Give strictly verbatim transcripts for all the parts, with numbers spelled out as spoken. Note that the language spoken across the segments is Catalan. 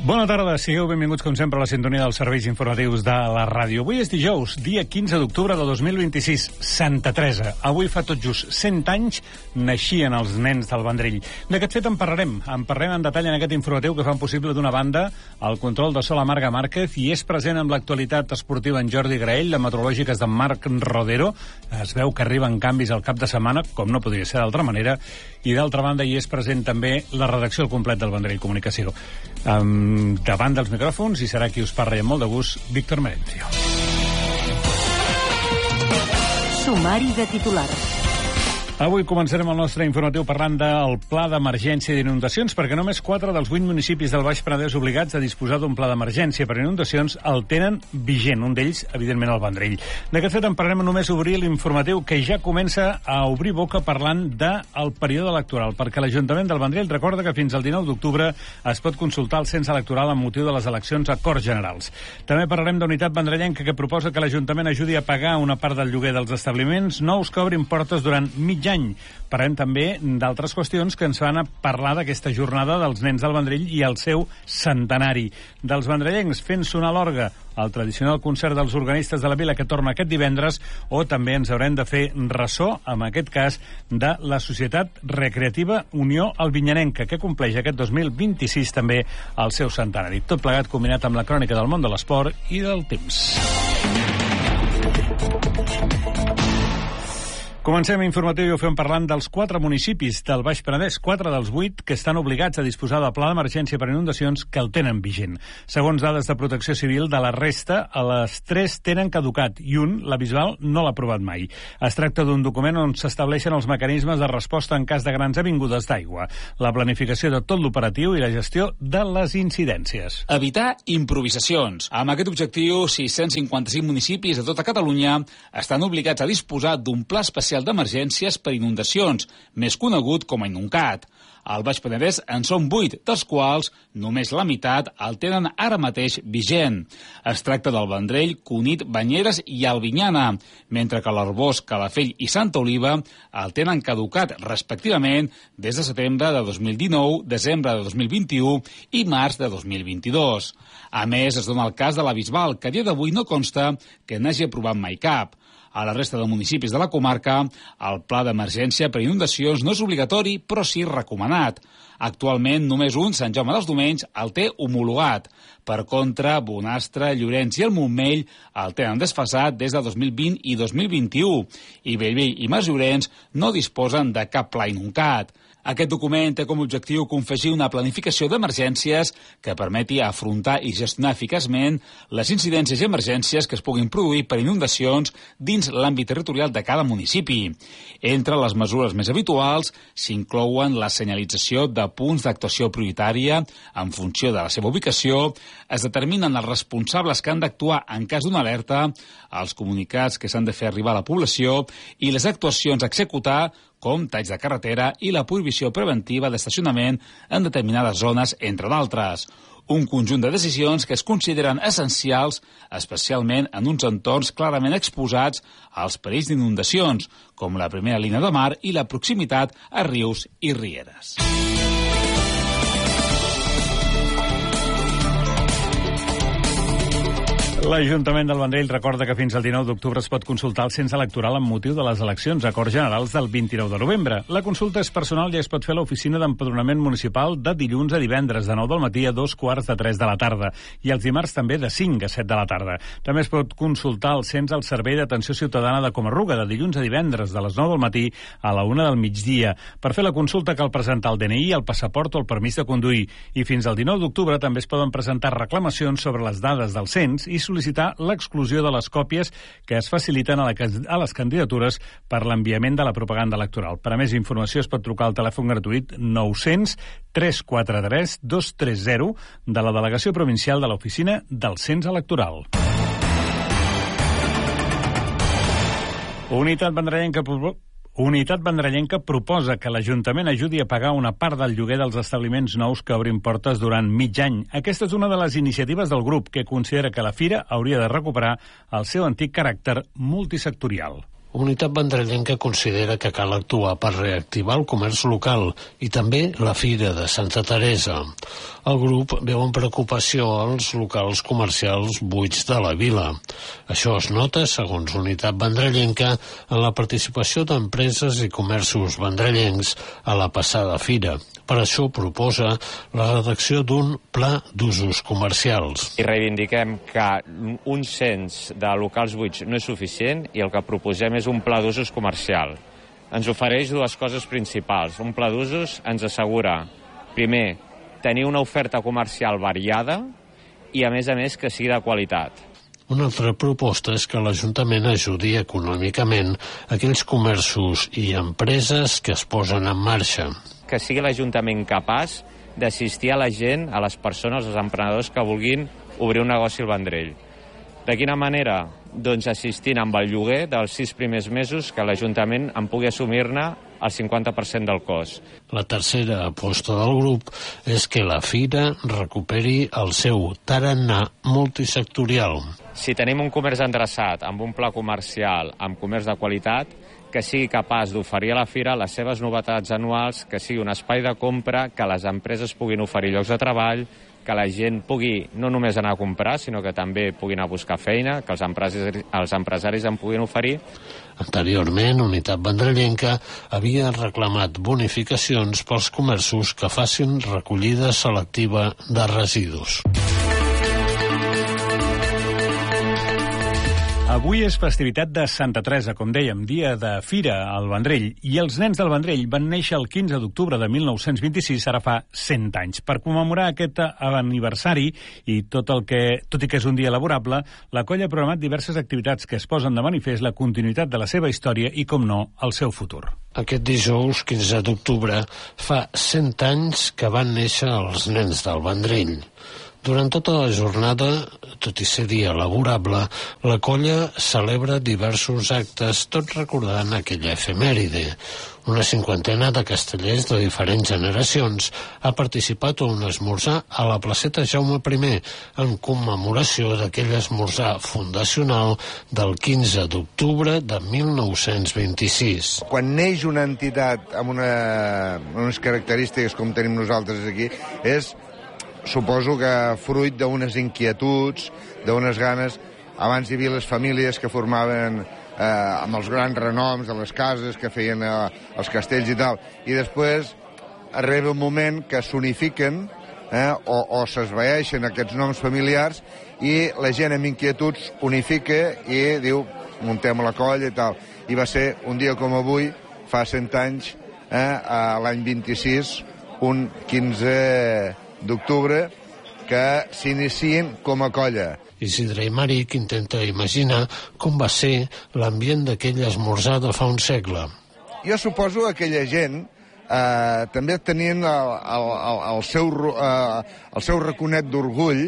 Bona tarda, sigueu benvinguts com sempre a la sintonia dels serveis informatius de la ràdio. Avui és dijous, dia quinze d'octubre de dos mil vint-i-sis, Santa Teresa. Avui fa tot just cent anys naixien els nens del Vendrell. D'aquest fet en parlarem. En parlarem en detall en aquest informatiu que fan possible d'una banda el control de sol a Marga Márquez i és present amb l'actualitat esportiva en Jordi Graell, la meteorològica és de Marc Rodero. Es veu que arriben canvis al cap de setmana, com no podria ser d'altra manera, i d'altra banda hi és present també la redacció al complet del Vendrell Comunicació. Um, davant dels micròfons i serà qui us parla amb molt de gust, Víctor Merencio. Sumari de titulars. Avui començarem el nostre informatiu parlant del pla d'emergència d'inundacions, perquè només quatre dels vuit municipis del Baix Penedès obligats a disposar d'un pla d'emergència per inundacions el tenen vigent, un d'ells, evidentment, el Vendrell. D'aquest fet en parlarem només obrir l'informatiu que ja comença a obrir boca parlant del període electoral, perquè l'Ajuntament del Vendrell recorda que fins al dinou d'octubre es pot consultar el cens electoral amb motiu de les eleccions a Corts Generals. També parlarem d'Unitat Vendrellenca, que proposa que l'Ajuntament ajudi a pagar una part del lloguer dels establiments nous que obrin portes durant mig any. Parlem també d'altres qüestions que ens van a parlar d'aquesta jornada dels nens del Vendrell i el seu centenari. Dels vendrellencs fent sonar l'orgue, el tradicional concert dels organistes de la vila que torna aquest divendres, o també ens haurem de fer ressò, en aquest cas, de la Societat Recreativa Unió Alvinyanenca, que compleix aquest dos mil vint-i-sis també el seu centenari. Tot plegat combinat amb la crònica del món de l'esport i del temps. Comencem informatiu i ho fem parlant dels quatre municipis del Baix Penedès, quatre dels vuit que estan obligats a disposar de pla d'emergència per inundacions que el tenen vigent. Segons dades de Protecció Civil, de la resta, a les tres tenen caducat i un, la Bisbal, no l'ha aprovat mai. Es tracta d'un document on s'estableixen els mecanismes de resposta en cas de grans avingudes d'aigua, la planificació de tot l'operatiu i la gestió de les incidències. Evitar improvisacions. Amb aquest objectiu, sis-cents cinquanta-cinc municipis de tota Catalunya estan obligats a disposar d'un pla especial d'emergències per inundacions, més conegut com a INUNCAT. Al Baix Penedès en són vuit, dels quals només la meitat el tenen ara mateix vigent. Es tracta del Vendrell, Cunit, Banyeres i Albinyana, mentre que l'Arboç, Calafell i Santa Oliva el tenen caducat, respectivament, des de setembre de dos mil dinou, desembre de dos mil vint-i-u i març de dos mil vint-i-dos. A més, es dona el cas de la Bisbal, que a dia d'avui no consta que n'hagi aprovat mai cap. A la resta de municipis de la comarca, el pla d'emergència per inundacions no és obligatori, però sí recomanat. Actualment, només un, Sant Jaume dels Domenys, el té homologat. Per contra, Bonastre, Llorenç i el Montmell el tenen desfasat des de dos mil vint i dos mil vint-i-u, i Bellvei i Masllorenç no disposen de cap pla INUNCAT. Aquest document té com a objectiu confegir una planificació d'emergències que permeti afrontar i gestionar eficaçment les incidències i emergències que es puguin produir per inundacions dins l'àmbit territorial de cada municipi. Entre les mesures més habituals s'inclouen la senyalització de punts d'actuació prioritària en funció de la seva ubicació, es determinen els responsables que han d'actuar en cas d'una alerta, els comunicats que s'han de fer arribar a la població i les actuacions a executar, com talls de carretera i la prohibició preventiva d'estacionament en determinades zones, entre d'altres. Un conjunt de decisions que es consideren essencials, especialment en uns entorns clarament exposats als perills d'inundacions, com la primera línia de mar i la proximitat a rius i rieres. L'Ajuntament del Vendrell recorda que fins al dinou d'octubre es pot consultar el cens electoral amb motiu de les eleccions a Corts Generals del vint-i-nou de novembre. La consulta és personal i es pot fer a l'oficina d'empadronament municipal de dilluns a divendres, de nou del matí a dos quarts de tres de la tarda, i els dimarts també de cinc a set de la tarda. També es pot consultar el cens al Servei d'Atenció Ciutadana de Comarruga, de dilluns a divendres, de les nou del matí a la una del migdia. Per fer la consulta cal presentar el D N I, el passaport o el permís de conduir, i fins al dinou d'octubre també es poden presentar reclamacions sobre les dades del cens i sol·licitar l'exclusió de les còpies que es faciliten a, la, a les candidatures per l'enviament de la propaganda electoral. Per a més informació es pot trucar al telèfon gratuït nou-cents tres quatre tres dos tres zero de la Delegació Provincial de l'Oficina del Cens Electoral. Unitat Vendrellenca Unitat Vendrellenca proposa que l'Ajuntament ajudi a pagar una part del lloguer dels establiments nous que obrin portes durant mig any. Aquesta és una de les iniciatives del grup, que considera que la fira hauria de recuperar el seu antic caràcter multisectorial. Unitat Vendrellenca considera que cal actuar per reactivar el comerç local i també la Fira de Santa Teresa. El grup veu amb preocupació els locals comercials buits de la vila. Això es nota, segons Unitat Vendrellenca, en la participació d'empreses i comerços vendrellencs a la passada fira. Per això proposa la redacció d'un pla d'usos comercials. I reivindiquem que un cens de locals buits no és suficient i el que proposem és un pla d'usos comercial. Ens ofereix dues coses principals. Un pla d'usos ens assegura, primer, tenir una oferta comercial variada i, a més a més, que sigui de qualitat. Una altra proposta és que l'Ajuntament ajudi econòmicament aquells comerços i empreses que es posen en marxa. Que sigui l'Ajuntament capaç d'assistir a la gent, a les persones, als emprenedors que vulguin obrir un negoci al Vendrell. De quina manera? Doncs assistint amb el lloguer dels sis primers mesos que l'Ajuntament en pugui assumir-ne el cinquanta per cent del cost. La tercera aposta del grup és que la fira recuperi el seu tarannà multisectorial. Si tenim un comerç endreçat amb un pla comercial, amb comerç de qualitat, que sigui capaç d'oferir a la fira les seves novetats anuals, que sigui un espai de compra, que les empreses puguin oferir llocs de treball, que la gent pugui no només anar a comprar, sinó que també puguin anar a buscar feina, que els empresaris, els empresaris en puguin oferir. Anteriorment, Unitat Vendrellenca havia reclamat bonificacions pels comerços que facin recollida selectiva de residus. Avui és festivitat de Santa Teresa, com dèiem, dia de fira al Vendrell, i els nens del Vendrell van néixer el quinze d'octubre de mil nou-cents vint-i-sis, ara fa cent anys. Per commemorar aquest aniversari, i tot el que, tot i que és un dia laborable, la colla ha programat diverses activitats que es posen de manifest la continuïtat de la seva història i, com no, el seu futur. Aquest dijous, quinze d'octubre, fa cent anys que van néixer els nens del Vendrell. Durant tota la jornada, tot i ser dia laborable, la colla celebra diversos actes, tot recordant aquella efemèride. Una cinquantena de castellers de diferents generacions ha participat a un esmorzar a la placeta Jaume primer, en commemoració d'aquell esmorzar fundacional del quinze d'octubre de mil nou-cents vint-i-sis. Quan neix una entitat amb una, unes característiques com tenim nosaltres aquí, és... suposo que fruit d'unes inquietuds, d'unes ganes. Abans hi havia les famílies que formaven eh, amb els grans renoms de les cases, que feien eh, els castells i tal. I després arriba un moment que s'unifiquen eh, o, o s'esvaeixen aquests noms familiars i la gent amb inquietuds unifica i diu, muntem la colla i tal. I va ser un dia com avui, fa cent anys, eh, a l'any vint-i-sis, un quinze d'octubre, que s'inicien com a colla. Isidre Aymeric intenta imaginar com va ser l'ambient d'aquell esmorzar de fa un segle. Jo suposo que aquella gent eh, també tenien el, el, el, el, seu, eh, el seu raconet d'orgull.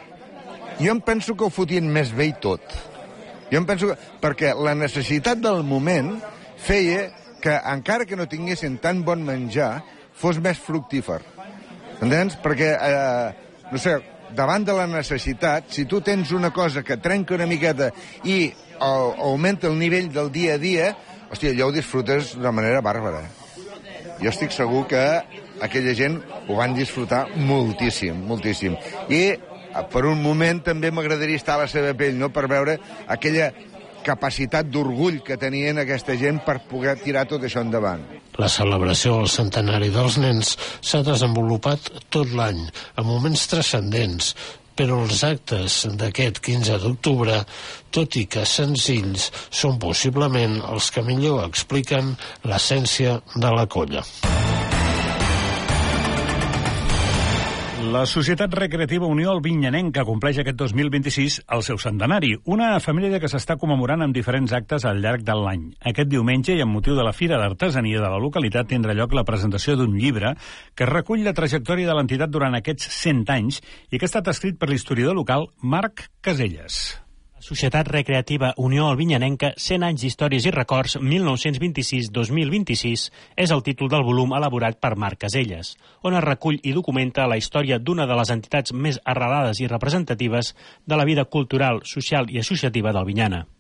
Jo em penso que ho fotien més bé i tot. Jo em penso que... Perquè la necessitat del moment feia que, encara que no tinguessin tan bon menjar, fos més fructífer. Entens? Perquè, eh, no sé, davant de la necessitat, si tu tens una cosa que trenca una miqueta i o, augmenta el nivell del dia a dia, hòstia, allò ho disfrutes d'una manera bàrbara. Jo estic segur que aquella gent ho van disfrutar moltíssim, moltíssim. I per un moment també m'agradaria estar a la seva pell, no?, per veure aquella capacitat d'orgull que tenien aquesta gent per poder tirar tot això endavant. La celebració del centenari dels nens s'ha desenvolupat tot l'any, en moments transcendents, però els actes d'aquest quinze d'octubre, tot i que senzills, són possiblement els que millor expliquen l'essència de la colla. La Societat Recreativa Unió Albinyanenca compleix aquest dos mil vint-i-sis el seu centenari, una efemèride que s'està commemorant amb diferents actes al llarg de l'any. Aquest diumenge, i amb motiu de la Fira d'Artesania de la localitat, tindrà lloc la presentació d'un llibre que recull la trajectòria de l'entitat durant aquests cent anys i que ha estat escrit per l'historiador local Marc Caselles. Societat Recreativa Unió Albinyanenca, cent anys d'històries i records, mil nou-cents vint-i-sis a dos mil vint-i-sis, és el títol del volum elaborat per Marc Caselles, on es recull i documenta la història d'una de les entitats més arrelades i representatives de la vida cultural, social i associativa d'Albinyana.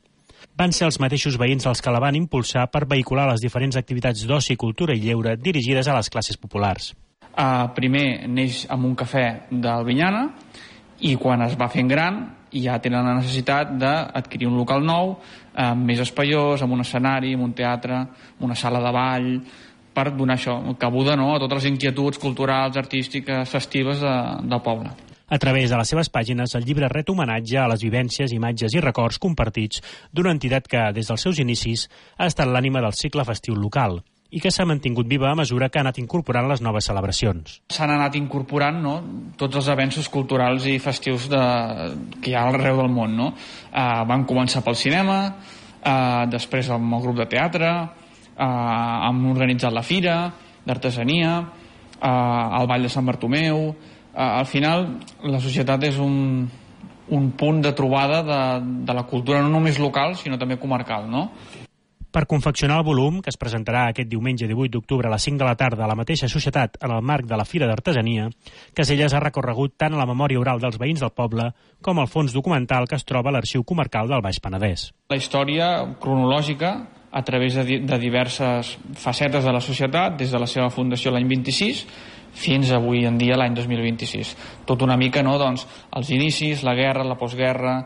Van ser els mateixos veïns els que la van impulsar per vehicular les diferents activitats d'oci, cultura i lleure dirigides a les classes populars. Uh, primer neix amb un cafè d'Albinyana i quan es va fent gran ja tenen la necessitat d'adquirir un local nou, eh, més espaiós, amb un escenari, amb un teatre, amb una sala de ball, per donar això, cabuda, no?, a totes les inquietuds culturals, artístiques, festives de, del poble. A través de les seves pàgines, el llibre ret homenatge a les vivències, imatges i records compartits d'una entitat que, des dels seus inicis, ha estat l'ànima del cicle festiu local i que s'ha mantingut viva a mesura que ha anat incorporant les noves celebracions. S'han anat incorporant, no?, tots els avenços culturals i festius de, que hi ha arreu del món. No? Uh, van començar pel cinema, uh, després amb el grup de teatre, uh, han organitzat la fira d'artesania, uh, el Ball de Sant Bartomeu. Uh, al final, la societat és un, un punt de trobada de, de la cultura no només local, sinó també comarcal, no? Per confeccionar el volum, que es presentarà aquest diumenge divuit d'octubre a les cinc de la tarda a la mateixa societat en el marc de la Fira d'Artesania, Caselles ha recorregut tant a la memòria oral dels veïns del poble com al fons documental que es troba a l'Arxiu Comarcal del Baix Penedès. La història cronològica a través de, de diverses facetes de la societat, des de la seva fundació l'any vint-i-sis fins avui en dia l'any dos mil vint-i-sis. Tot una mica, no?, doncs, els inicis, la guerra, la postguerra,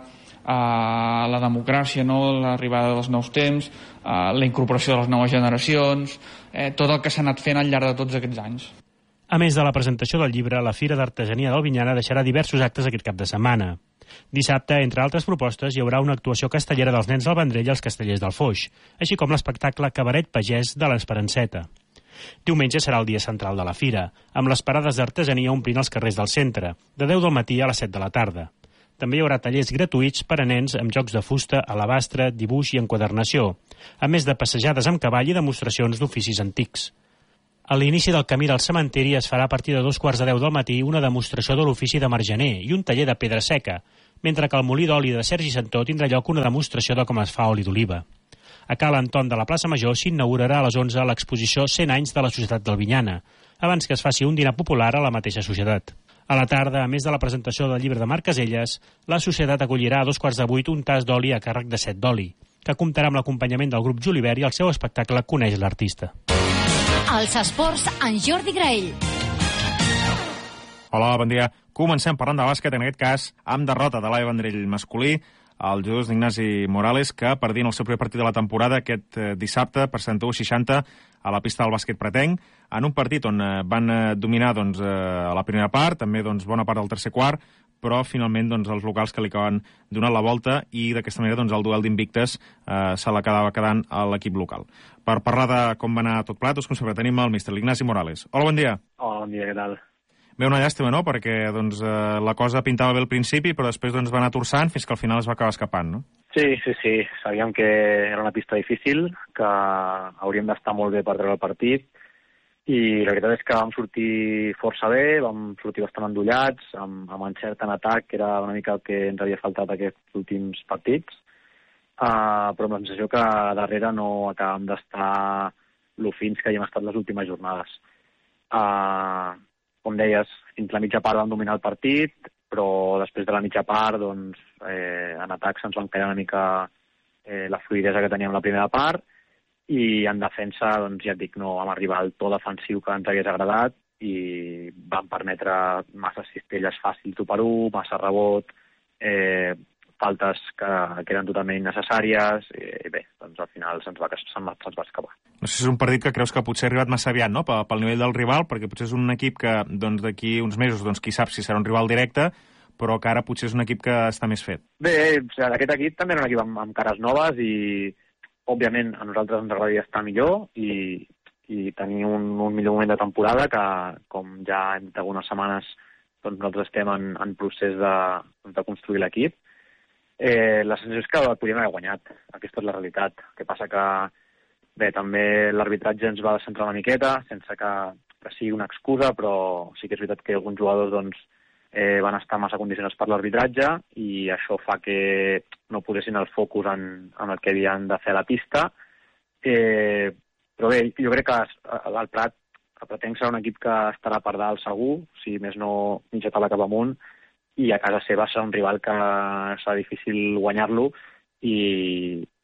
Uh, la democràcia, no?, l'arribada dels nous temps, uh, la incorporació de les noves generacions, eh, tot el que s'ha anat fent al llarg de tots aquests anys. A més de la presentació del llibre, la Fira d'Artesania d'Albinyana deixarà diversos actes aquest cap de setmana. Dissabte, entre altres propostes, hi haurà una actuació castellera dels nens del Vendrell i els castellers del Foix, així com l'espectacle Cabaret Pagès de l'Esperanceta. Diumenge serà el dia central de la fira, amb les parades d'artesania omplint els carrers del centre, de deu del matí a les set de la tarda. També hi haurà tallers gratuïts per a nens amb jocs de fusta, alabastre, dibuix i enquadernació, a més de passejades amb cavall i demostracions d'oficis antics. A l'inici del camí del cementiri es farà a partir de dos quarts de deu del matí una demostració de l'ofici de margener i un taller de pedra seca, mentre que al molí d'oli de Sergi Santó tindrà lloc una demostració de com es fa oli d'oliva. A Cal Anton de la plaça Major s'inaugurarà a les onze l'exposició cent anys de la Societat d'Albinyana, abans que es faci un dinar popular a la mateixa societat. A la tarda, a més de la presentació del llibre de Marc Caselles, la societat acollirà a dos quarts de vuit un tas d'oli a càrrec de set d'oli, que comptarà amb l'acompanyament del grup Julivert i el seu espectacle Coneix l'artista. Els esports en Jordi Graell. Hola, bon dia. Comencem parlant de bàsquet, en aquest cas amb derrota de l'A E Vendrell masculí, el jugador d'Ignasi Morales, que perdien el seu primer partit de la temporada aquest dissabte per setanta-u a seixanta a la pista del bàsquet pretenc, en un partit on van dominar doncs, a la primera part, també doncs, bona part del tercer quart, però finalment doncs, els locals que li acaben donant la volta i d'aquesta manera doncs, el duel d'invictes eh, se la quedava quedant a l'equip local. Per parlar de com va anar tot plat, doncs, com sempre tenim el míster Ignasi Morales. Hola, bon dia. Hola, bon dia, què tal? Bé, una llàstima, no?, perquè doncs, eh, la cosa pintava bé al principi, però després doncs, va anar torçant fins que al final es va acabar escapant, no? Sí, sí, sí. Sabíem que era una pista difícil, que hauríem d'estar molt bé per treure el partit, i la veritat és que vam sortir força bé, vam sortir bastant endollats, amb, amb encert en atac, que era una mica el que ens havia faltat aquests últims partits, uh, però amb la sensació que darrere no acabem d'estar lo fins que hi hem estat les últimes jornades. Uh, com deies, fins la mitja part vam dominar el partit, però després de la mitja part, doncs, eh, en atac se'ns van caure una mica eh, la fluidesa que teníem la primera part, i en defensa, doncs, ja et dic, no vam arribar al to defensiu que ens hagués agradat i vam permetre massa cistelles fàcils u per u, massa rebot, eh, faltes que, que eren totalment innecessàries, i bé, doncs al final se'ns va, se'ns va, se'ns va escapar. No sé si és un partit que creus que potser ha arribat massa aviat, no?, pel, pel nivell del rival, perquè potser és un equip que doncs, d'aquí uns mesos, doncs, qui sap si serà un rival directe, però que ara potser és un equip que està més fet. Bé, aquest equip també era un equip amb, amb cares noves i, òbviament, a nosaltres ens agradaria estar millor i, i tenir un, un millor moment de temporada que, com ja hem dit algunes setmanes, doncs nosaltres estem en, en procés de, de construir l'equip. Eh, la sensació és que el podíem haver guanyat. Aquesta és la realitat. El que passa que, bé, també l'arbitratge ens va descentrar una miqueta, sense que, que sigui una excusa, però sí que és veritat que alguns jugadors doncs, eh, van estar massa condicionats per l'arbitratge i això fa que no posessin el focus en, en el que havien de fer a la pista. Eh, però bé, jo crec que el Prat, el Pratenc serà un equip que estarà per dalt segur, si més no mitja taula cap amunt, i a casa seva serà un rival que serà difícil guanyar-lo i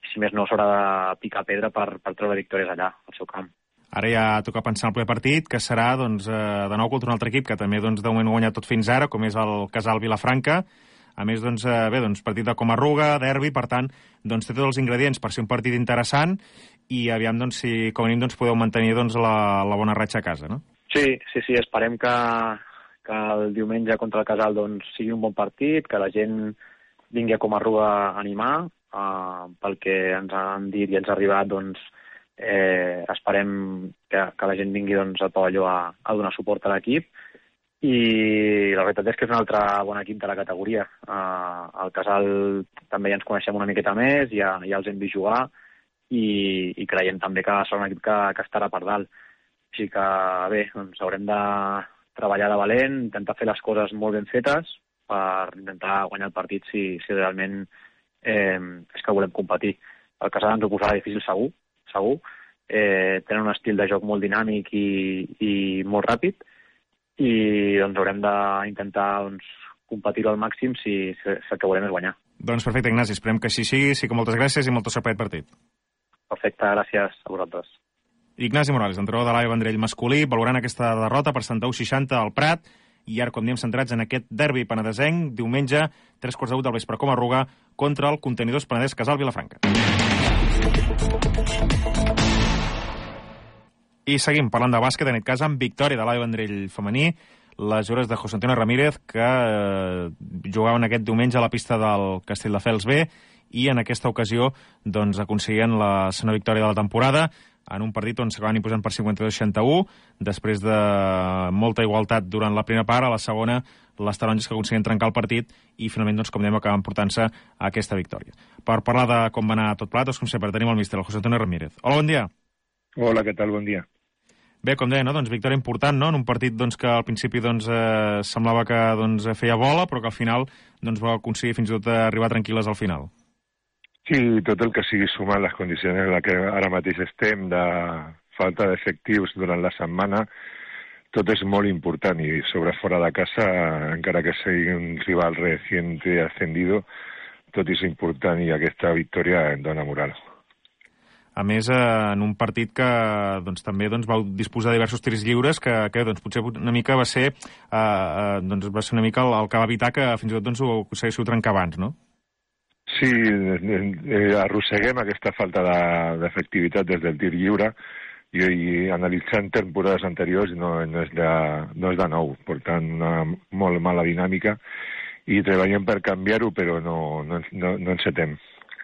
si més no s'haurà de picar pedra per, per treure victòries allà, al seu camp. Ara ja toca pensar en el ple partit, que serà doncs, eh, de nou contra un altre equip que també doncs, de moment guanya tot fins ara, com és el Casal Vilafranca. A més, doncs, eh, bé, doncs, partit de Comarruga, derbi, per tant, doncs, té tots els ingredients per ser un partit interessant i aviam doncs, si com a mínim doncs, podeu mantenir doncs, la, la bona ratxa a casa, no? Sí, sí, sí, esperem que, que el diumenge contra el Casal doncs, sigui un bon partit, que la gent vingui a Comarruga a animar, uh, pel que ens han dit i ens ha arribat, doncs, eh, esperem que, que la gent vingui doncs, al pavelló a, a donar suport a l'equip, i la veritat és que és un altre bon equip de la categoria. Uh, el Casal també ja ens coneixem una miqueta més, ja, ja els hem vist jugar, i, i creiem també que serà un equip que, que estarà per dalt. Així que, bé, doncs haurem de treballar de valent, intentar fer les coses molt ben fetes per intentar guanyar el partit si, si realment eh, és que volem competir. El Casal ens ho posarà difícil segur, segur. Eh, tenen un estil de joc molt dinàmic i, i molt ràpid, i doncs haurem d'intentar doncs, competir-ho al màxim si, si, si el que volem és guanyar. Doncs perfecte, Ignasi, esperem que així sigui. Sí que moltes gràcies i molta sort per aquest partit. Perfecte, gràcies a vosaltres. Ignasi Morales, entrenador de l'A E Vendrell masculí, valorant aquesta derrota per setanta-u seixanta al Prat, i ara, com diem, centrats en aquest derbi penedesenc, diumenge, tres quarts de vuit del vespre, Comarruga, contra el Contenidors Penedès Casal Vilafranca. I seguim parlant de bàsquet, en aquest cas amb victòria de l'A E Vendrell femení, les jugadores de José Antonio Ramírez, que eh, jugaven aquest diumenge a la pista del Castelldefels B, i en aquesta ocasió doncs, aconseguien la segona victòria de la temporada, en un partit on s'acaben imposant per cinquanta-dos seixanta-u, després de molta igualtat durant la primera part, a la segona les taronges que aconseguien trencar el partit i finalment, doncs, com dèiem, acaben portant-se a aquesta victòria. Per parlar de com va anar tot plat, doncs, com sempre, tenim el míster, el José Antonio Ramírez. Hola, bon dia. Hola, què tal? Bon dia. Bé, com deia, no? doncs, victòria important, no? En un partit doncs, que al principi doncs, eh, semblava que doncs, feia bola, però que al final doncs, va aconseguir fins i tot arribar tranquil·les al final. Sí, tot el que sigui sumar les condicions en les que ara mateix estem, de falta d'efectius durant la setmana, tot és molt important, i sobre fora de casa, encara que sigui un rival recient ascendido, tot és important i aquesta victòria em dona moral. A més, en un partit que doncs, també doncs, vau disposar de diversos tirs lliures, que, que doncs, potser una mica va ser, eh, doncs, va ser una mica el, el que va evitar que fins i tot doncs, ho aconseguíssiu trencar abans, no? Sí, eh, arrosseguem aquesta falta d'efectivitat des del tir lliure i, i analitzant temporades anteriors no, no, és de, no és de nou, per tant una molt mala dinàmica i treballem per canviar-ho però no, no, no, no encetem.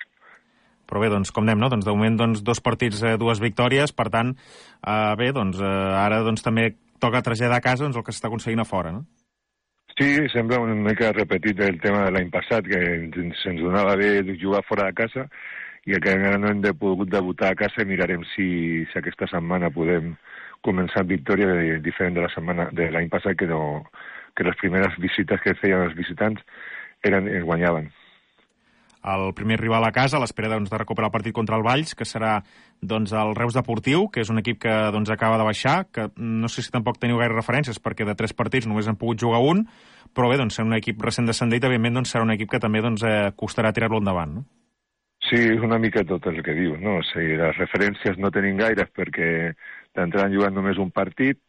Però bé, doncs, com anem, no? Doncs, de moment, doncs, dos partits, eh, dues victòries, per tant, eh, bé, doncs, eh, ara doncs, també toca traslladar a casa doncs, el que s'està aconseguint a fora, no? Sí, sembla una mica repetit el tema de l'any passat, que se'ns donava bé jugar fora de casa i que encara no hem de pogut debutar a casa i mirarem si, si aquesta setmana podem començar amb victòria de, diferent de la setmana de l'any passat, que, no, que les primeres visites que feien els visitants eren, es guanyaven. El primer rival a casa, a l'espera doncs, de recuperar el partit contra el Valls, que serà doncs, el Reus Deportiu, que és un equip que doncs, acaba de baixar, que no sé si tampoc teniu gaire referències, perquè de tres partits només han pogut jugar un, però bé, doncs, serà un equip recent descendit, evidentment doncs, serà un equip que també doncs, eh, costarà tirar-lo endavant, no? Sí, és una mica tot el que dius, no? O sigui, les referències no tenim gaires perquè t'entraran jugant només un partit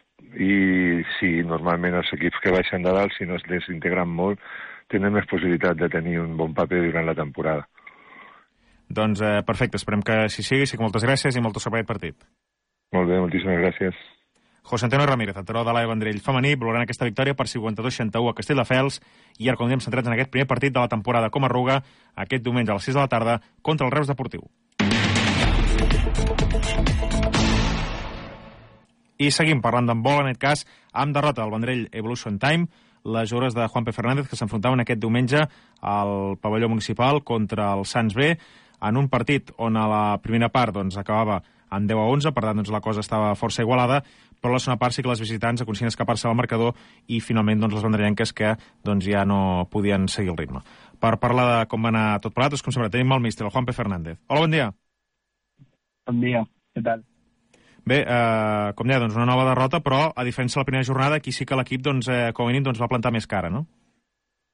i sí, normalment els equips que baixen de dalt, si no es desintegren molt, tenen més possibilitat de tenir un bon paper durant la temporada. Doncs eh, perfecte, esperem que així sigui, sí que moltes gràcies i molt sort per aquest partit. Molt bé, moltíssimes gràcies. José Antonio Ramírez, entrenador de l'A E Vendrell femení, valorant aquesta victòria per cinquanta-dos seixanta-u a Castelldefels, i ara com diem centrats en aquest primer partit de la temporada com a Comarruga, aquest diumenge a les sis de la tarda contra el Reus Deportiu. I seguim parlant d'handbol, en aquest cas, amb derrota del Vendrell Evolution Time, les jugadores de Juanpe Fernández que s'enfrontaven aquest diumenge al pavelló municipal contra el Sants B, en un partit on a la primera part doncs, acabava en deu a onze, per tant doncs, la cosa estava força igualada, però a la segona part sí que les visitants aconseguien escapar-se del marcador i finalment doncs, les vendrellenques que doncs, ja no podien seguir el ritme. Per parlar de com va anar tot plegat, com sempre, tenim el míster, el Juanpe Fernández. Hola, bon dia. Bon dia, què tal? Bé, eh, com deia, doncs una nova derrota, però a diferència de la primera jornada, aquí sí que l'equip, doncs, eh, com a mínim, doncs, va plantar més cara, no?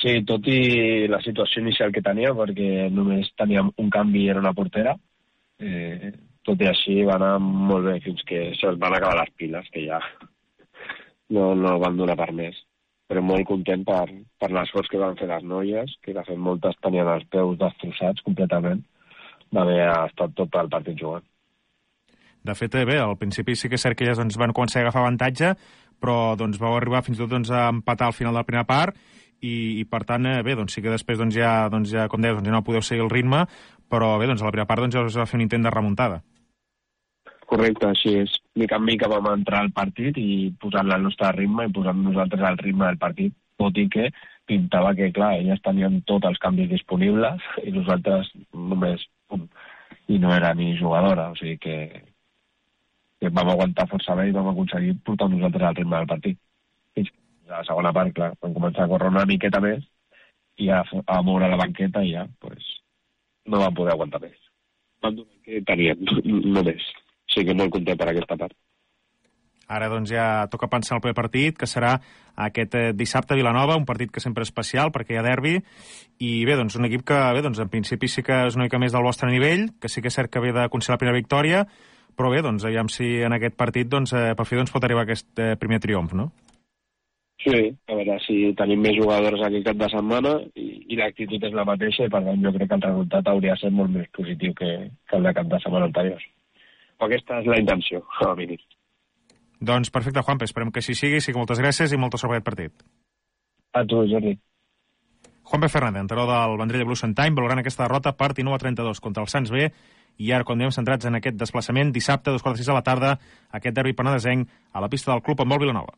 Sí, tot i la situació inicial que tenia, perquè només teníem un canvi i era una portera, eh, tot i així va anar molt bé fins que se'ls van acabar les piles, que ja no, no van donar per més. Però molt content per, per l'esforç que van fer les noies, que de fet moltes tenien els peus destrossats completament, d'haver estat tot el partit jugant. De fet, bé, al principi sí que és cert que elles doncs, van començar a agafar avantatge, però doncs, vau arribar fins i tot doncs, a empatar al final de la primera part, i, i per tant, bé, doncs, sí que després doncs, ja, doncs, ja, com deies, doncs, ja no podeu seguir el ritme, però bé, doncs, a la primera part doncs, ja us va fer un intent de remuntada. Correcte, així és. Mica en mica vam entrar al partit i posant-la al nostre ritme i posant nosaltres al ritme del partit, tot i que pintava que, clar, elles tenien tots els canvis disponibles i nosaltres només un, i no era ni jugadora, o sigui que, que vam aguantar força bé i vam aconseguir portar nosaltres al ritme del partit. Fins a la segona part, clar, vam començar a córrer una miqueta més i a, a moure la banqueta i ja, pues, no vam poder aguantar més. Vam donar el que teníem, només. O sigui que molt content per aquesta part. Ara doncs ja toca pensar en el primer partit, que serà aquest eh, dissabte a Vilanova, un partit que sempre és especial perquè hi ha derbi, i bé, doncs un equip que bé, doncs, en principi sí que és una mica més del vostre nivell, que sí que és cert que ve d'aconseguir la primera victòria, però bé, doncs aviam si en aquest partit doncs, eh, per fi doncs, pot arribar aquest eh, primer triomf, no? Sí, a veure si tenim més jugadors aquest cap de setmana i, i l'actitud és la mateixa i per tant jo crec que el resultat hauria de ser molt més positiu que, que el de cap de setmana anterior. Però aquesta és la intenció, a mínim. Doncs perfecte, Juanpe, esperem que així sigui, sí que moltes gràcies i molta sort per aquest partit. A tu, Jordi. Juanpe Fernández, entrenador del Vendrell Blue Time, valorant aquesta derrota per dinou a trenta-dos contra el Sants B, i ara quan anem centrats en aquest desplaçament, dissabte, a dos quarts de sis de la tarda, aquest derbi penedesenc a la pista del club amb el Vilanova.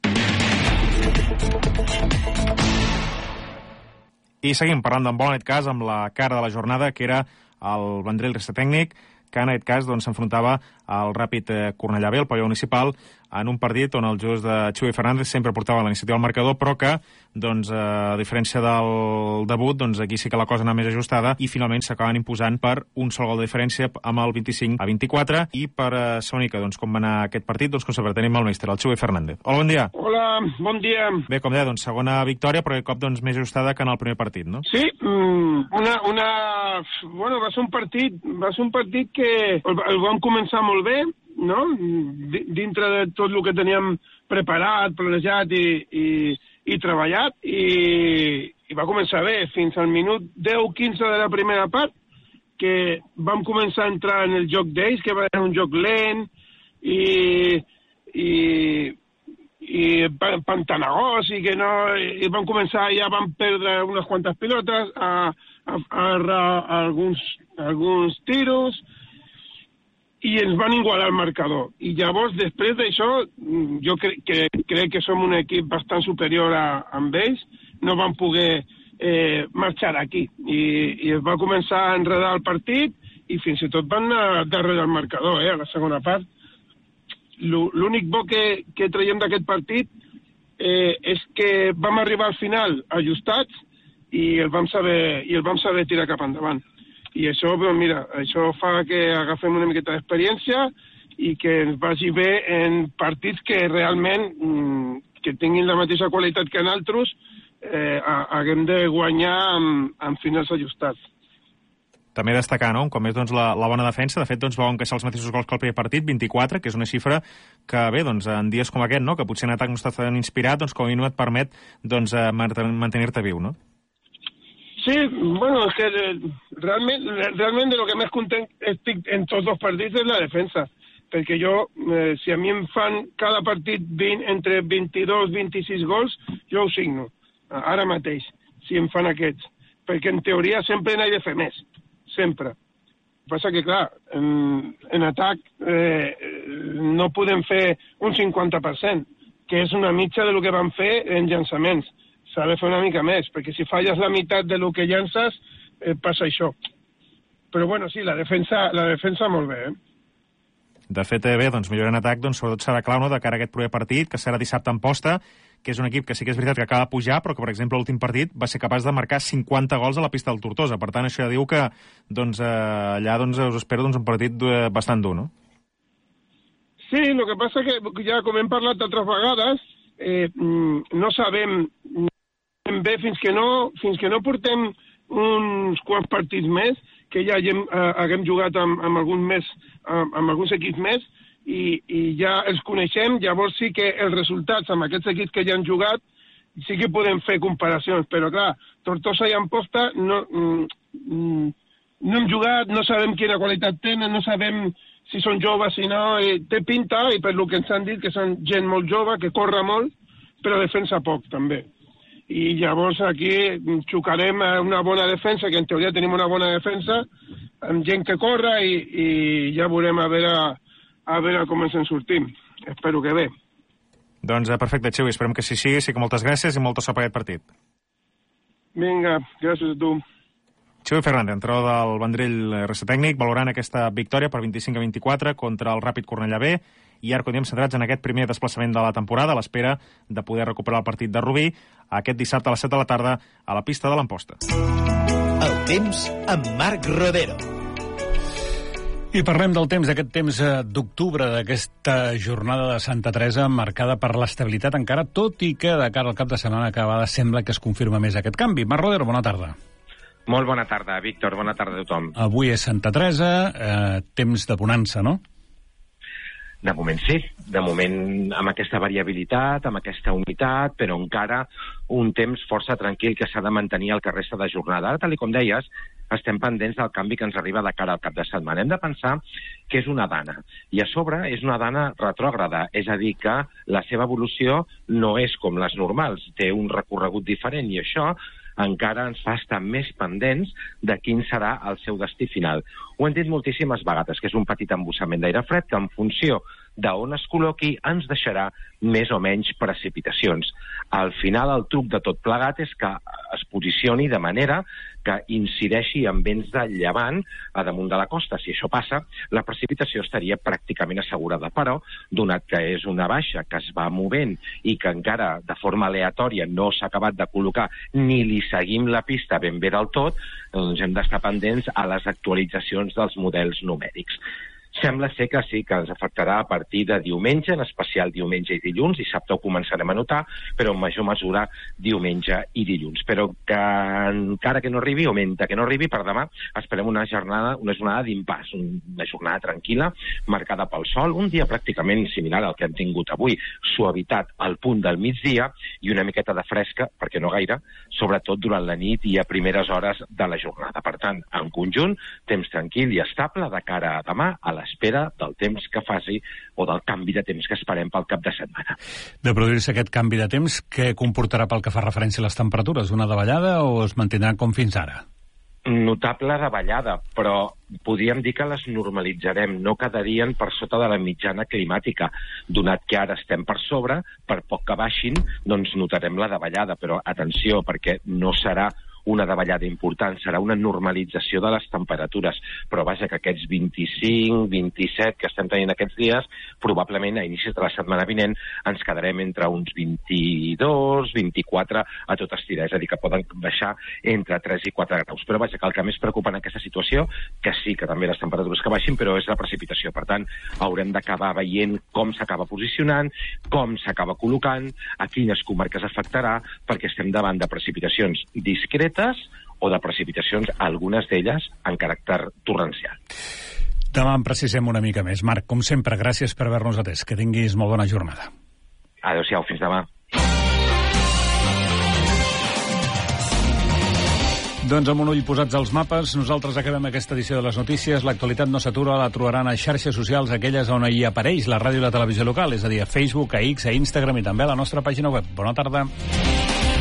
I seguim parlant d'en Vol, en aquest cas, amb la cara de la jornada, que era el Vendrell Resta Tècnic, que en aquest cas doncs, s'enfrontava al Ràpid Cornellà B, el pavelló municipal, en un partit on els jugadors de Xavi Fernández sempre portaven la iniciativa al marcador, però que, doncs, a diferència del debut, doncs, aquí sí que la cosa anava més ajustada i finalment s'acaben imposant per un sol gol de diferència amb el vint-i-cinc a vint-i-quatre, i per eh, saber una mica doncs, com va anar aquest partit, doncs, com sempre tenim el mestre, el Xavi Fernández. Hola, bon dia. Hola, bon dia. Bé, com deia, doncs, segona victòria, però aquest cop doncs, més ajustada que en el primer partit, no? Sí, una, una... Bueno, va ser un partit, va ser un partit que el, el vam començar molt bé, no? Dintre de tot el que teníem preparat, planejat i, i, i treballat, i, i va començar bé fins al minut deu quinze de la primera part, que vam començar a entrar en el joc d'ells, que va ser un joc lent i, i, i pantanagós, i que no, i vam començar, ja vam perdre unes quantes pilotes, a, a, a, a alguns, alguns tiros, i ens van igualar el marcador. I llavors, després d'això, jo cre que, crec que som un equip bastant superior a, a ells, no van poder eh, marxar aquí. I, I es va començar a enredar el partit i fins i tot van anar darrere el marcador, eh, a la segona part. L'únic bo que, que traiem d'aquest partit eh, és que vam arribar al final ajustats i el vam saber, i el vam saber tirar cap endavant. I això, doncs, mira, això fa que agafem una miqueta d'experiència i que ens vagi bé en partits que realment, mmm, que tinguin la mateixa qualitat que en altres, eh, haguem de guanyar amb, amb finals ajustats. També destacar, no?, com és doncs, la, la bona defensa. De fet, doncs, vau encaixar els mateixos gols que el primer partit, vint-i-quatre, que és una xifra que, bé, doncs, en dies com aquest, no?, que potser en atac no està tan inspirat, doncs, com a mínim et permet doncs, mantenir-te viu, no? Sí, bueno, es que realment, realment de lo que més content estic en tots dos partits és la defensa, perquè jo, eh, si a mi em fan cada partit vint, entre vint-i-dos i vint-i-sis gols, jo ho signo, ara mateix, si em fan aquests, perquè en teoria sempre n'he de fer més, sempre. El que passa que, clar, en, en atac eh, no podem fer un cinquanta per cent, que és una mitja de lo que vam fer en llançaments. S'ha de fer una mica més, perquè si falles la meitat de lo que llances, eh, passa això. Però, bueno, sí, la defensa, la defensa molt bé, eh? De fet, bé, doncs, millor en atac, doncs, sobretot serà clau, no?, de cara a aquest proper partit, que serà dissabte en posta, que és un equip que sí que és veritat que acaba de pujar, però que, per exemple, l'últim partit va ser capaç de marcar cinquanta gols a la pista del Tortosa. Per tant, això ja diu que, doncs, eh, allà, doncs, us espera, doncs, un partit eh, bastant dur, no? Sí, el que passa que, ja com hem parlat altres vegades, eh, no sabem anem bé fins que no, fins que no portem uns quants partits més, que ja haguem, eh, haguem jugat amb, amb, alguns més, amb, amb alguns equips més, i, i ja els coneixem, llavors sí que els resultats amb aquests equips que ja han jugat sí que podem fer comparacions, però clar, Tortosa i Amposta no, mm, no hem jugat, no sabem quina qualitat tenen, no sabem si són joves, si no, eh, té pinta, i per lo que ens han dit que són gent molt jove, que corre molt, però defensa poc també. I llavors aquí xocarem una bona defensa, que en teoria tenim una bona defensa, amb gent que corre, i, i ja veurem a veure, a veure com ens en sortim. Espero que bé. Doncs perfecte, Xevi, esperem que així sigui, sí que moltes gràcies i molta sort per aquest partit. Vinga, gràcies a tu. Xevi Fernández, entrenador del Vendrell R C Tècnic, valorant aquesta victòria per vint-i-cinc a vint-i-quatre contra el Ràpid Cornellà B, i ara continuem centrats en aquest primer desplaçament de la temporada, a l'espera de poder recuperar el partit de Rubí aquest dissabte a les set de la tarda a la pista de l'Amposta. El temps amb Marc Rodero. I parlem del temps, d'aquest temps d'octubre, d'aquesta jornada de Santa Teresa marcada per l'estabilitat encara, tot i que de cara al cap de setmana que va sembla que es confirma més aquest canvi. Marc Rodero, bona tarda. Molt bona tarda, Víctor. Bona tarda a tothom. Avui és Santa Teresa, eh, temps de bonança, no? De moment sí. De moment amb aquesta variabilitat, amb aquesta humitat, però encara un temps força tranquil que s'ha de mantenir el que resta de jornada. Ara, tal com deies, estem pendents del canvi que ens arriba de cara al cap de setmana. Hem de pensar que és una dana, i a sobre és una dana retrògrada, és a dir, que la seva evolució no és com les normals, té un recorregut diferent, i això encara ens fa estar més pendents de quin serà el seu destí final. Ho hem dit moltíssimes vegades, que és un petit embussament d'aire fred que en funció d'on es col·loqui ens deixarà més o menys precipitacions. Al final el truc de tot plegat és que es posicioni de manera que incideixi en vents de llevant a damunt de la costa. Si això passa, la precipitació estaria pràcticament assegurada, però donat que és una baixa que es va movent i que encara de forma aleatòria no s'ha acabat de col·locar ni li seguim la pista ben bé del tot, doncs hem d'estar pendents a les actualitzacions dels models numèrics. Sembla ser que sí, que ens afectarà a partir de diumenge, en especial diumenge i dilluns. Dissabte ho començarem a notar, però en major mesura diumenge i dilluns. Però que encara que no arribi, o mentre que no arribi, per demà esperem una jornada, una jornada d'impàs, una jornada tranquil·la, marcada pel sol, un dia pràcticament similar al que hem tingut avui, suavitat al punt del migdia i una miqueta de fresca, perquè no gaire, sobretot durant la nit i a primeres hores de la jornada. Per tant, en conjunt, temps tranquil i estable de cara a demà, a l'espera del temps que faci o del canvi de temps que esperem pel cap de setmana. De produir-se aquest canvi de temps, què comportarà pel que fa referència a les temperatures? Una davallada o es mantindran com fins ara? Notable davallada, però podríem dir que les normalitzarem, no quedarien per sota de la mitjana climàtica. Donat que ara estem per sobre, per poc que baixin, doncs notarem la davallada, però atenció, perquè no serà una davallada important, serà una normalització de les temperatures, però vaja, que aquests vint-i-cinc, vint-i-set que estem tenint aquests dies, probablement a inicis de la setmana vinent ens quedarem entre uns vint-i-dos, vint-i-quatre a tot estirar, és a dir, que poden baixar entre tres i quatre graus. Però vaja, que el que més preocupa en aquesta situació, que sí que també les temperatures que baixin, però és la precipitació. Per tant, haurem d'acabar veient com s'acaba posicionant, com s'acaba col·locant, a quines comarques afectarà, perquè estem davant de precipitacions discretes o de precipitacions, algunes d'elles en caràcter torrencial. Demà en precisem una mica més. Marc, com sempre, gràcies per haver-nos atès. Que tinguis molt bona jornada. Adéu-siau, fins demà. Doncs amb un ull posats als mapes, nosaltres acabem aquesta edició de les notícies. L'actualitat no s'atura, la trobaran a xarxes socials, aquelles on hi apareix la ràdio i la televisió local, és a dir, a Facebook, a X, a Instagram i també a la nostra pàgina web. Bona tarda.